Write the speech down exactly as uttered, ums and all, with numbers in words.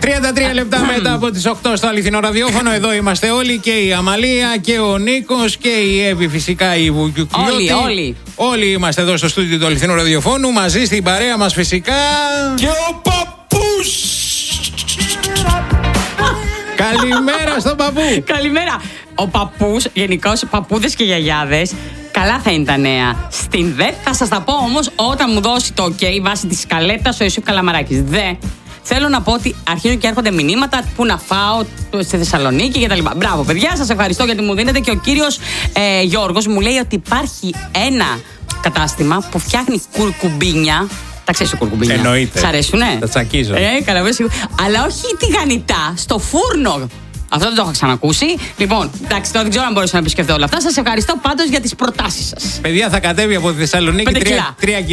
τριάντα τρία λεπτά μετά από τις οκτώ στο αληθινό ραδιόφωνο. Εδώ είμαστε όλοι, και η Αμαλία και ο Νίκος και η Εύη, φυσικά η Βουκιουκιώτη. Όλοι, όλοι. Όλοι είμαστε εδώ στο στούντιο του αληθινού ραδιοφώνου. Μαζί στην παρέα μας φυσικά και ο παππούς. Καλημέρα στον παππού. Καλημέρα. Ο παππούς, γενικώς παππούδες και γιαγιάδες, καλά θα είναι τα νέα. Στην ΔΕ θα σας τα πω όμως όταν μου δώσει το ok βάσει της σκαλέτας ο Ιωσήφ Καλαμαράκης. ΔΕ. Θέλω να πω ότι αρχίζουν και έρχονται μηνύματα που να φάω στη Θεσσαλονίκη κτλ. Μπράβο, παιδιά, σας ευχαριστώ γιατί μου δίνετε. Και ο κύριος ε, Γιώργος μου λέει ότι υπάρχει ένα κατάστημα που φτιάχνει κουρκουμπίνια. Τα ξέρεις το κουρκουμπίνια? Εννοείται. Σ' αρέσουνε? Τα τσακίζω. Ε, καλά, αλλά όχι τηγανιτά, στο φούρνο. Αυτό δεν το έχω ξανακούσει. Λοιπόν, εντάξει, τώρα δεν ξέρω αν μπορούσα να επισκεφτώ όλα αυτά. Σας ευχαριστώ πάντως για τις προτάσεις σας. Παιδιά, θα κατέβει από τη Θεσσαλονίκη τρία